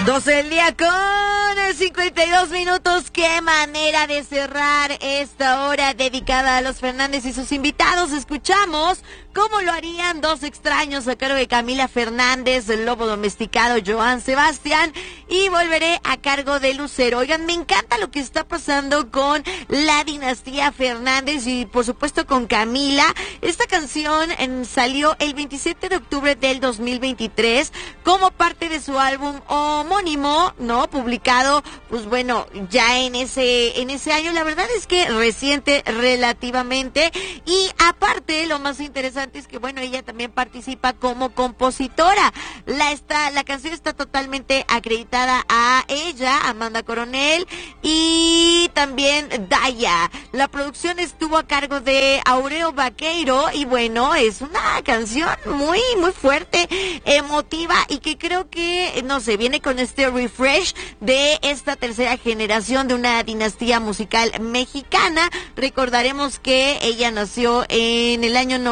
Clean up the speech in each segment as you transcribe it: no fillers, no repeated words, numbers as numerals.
12 del día con 52 minutos. Qué manera de cerrar esta hora dedicada a los Fernández y sus invitados. Escuchamos cómo lo harían dos extraños a cargo de Camila Fernández, el lobo domesticado Joan Sebastián, y volveré a cargo de Lucero. Oigan, me encanta lo que está pasando con la dinastía Fernández y por supuesto con Camila. Esta canción salió el 27 de octubre del 2023 como parte de su álbum homónimo, ¿no? Publicado, pues bueno, ya en ese año. La verdad es que reciente relativamente. Y aparte, lo más interesante es que, bueno, ella también participa como compositora. La canción está totalmente acreditada a ella, Amanda Coronel, y también Daya. La producción estuvo a cargo de Aureo Vaqueiro y, bueno, es una canción muy, muy fuerte, emotiva, y que creo que, no sé, viene con este refresh de esta tercera generación de una dinastía musical mexicana. Recordaremos que ella nació en el año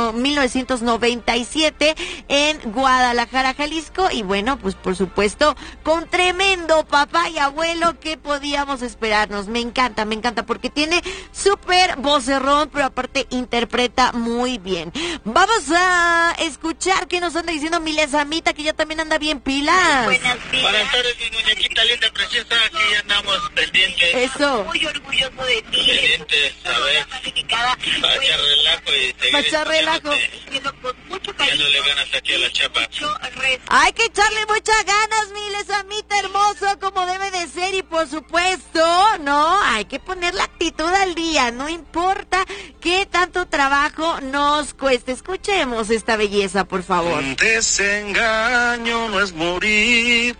1997 en Guadalajara, Jalisco, y bueno, pues por supuesto con tremendo papá y abuelo. ¿Qué podíamos esperarnos? Me encanta porque tiene súper vocerrón, pero aparte interpreta muy bien. Vamos a escuchar qué nos anda diciendo mi Lesamita, que ya también anda bien pilas. Buenas tardes, mi muñequita linda, preciosa, aquí ya andamos pendientes. Eso. Muy orgulloso de ti. Pendientes, a ver, para echar relajo y seguir. Para echar relajo. Echándole ganas aquí a la chapa. Hay que echarle muchas ganas, mi Lesamita hermoso, como debe de ser, y por supuesto, no, hay que poner la actitud al día, no importa qué tanto trabajo nos cueste. Escuchemos esta belleza, por favor. Un desengaño no es morir,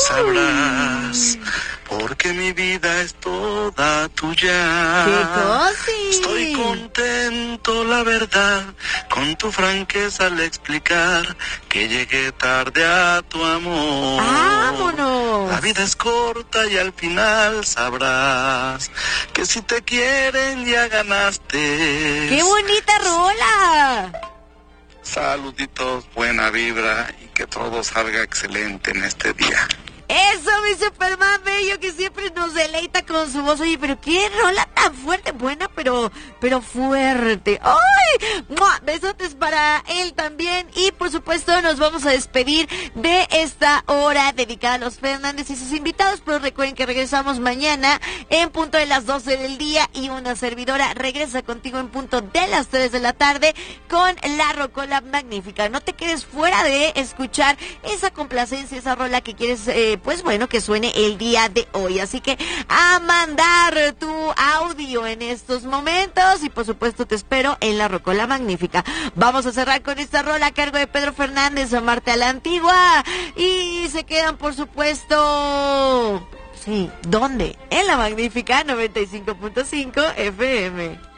sabrás, porque mi vida es toda tuya. ¡Qué cosi! Estoy contento, la verdad, con tu franqueza al explicar que llegué tarde a tu amor. ¡Vámonos! La vida es corta y al final sabrás que si te quieren ya ganaste. ¡Qué bonita rola! Saluditos, buena vibra y que todo salga excelente en este día. Eso, mi Superman bello, que siempre nos deleita con su voz. Oye, pero qué rola tan fuerte, buena, pero fuerte. ¡Ay! ¡Mua! Besotes para él también. Y por supuesto nos vamos a despedir de esta hora dedicada a los Fernández y sus invitados. Pero recuerden que regresamos mañana en punto de las 12 del día, y una servidora regresa contigo en punto de las 3 de la tarde con la rocola magnífica. No te quedes fuera de escuchar esa complacencia, esa rola que quieres, pues bueno, que suene el día de hoy. Así que a mandar tu audio en estos momentos, y por supuesto te espero en la rocola magnífica. Vamos a cerrar con esta rola a cargo de Pedro Fernández, Amarte a la Antigua, y se quedan por supuesto, sí, ¿dónde? En la magnífica 95.5 FM.